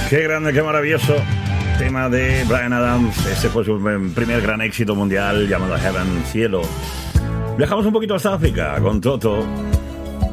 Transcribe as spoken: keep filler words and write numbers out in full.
Qué grande, qué maravilloso tema de Bryan Adams. Ese fue su primer gran éxito mundial llamado Heaven, Cielo. Viajamos un poquito hasta África con Toto.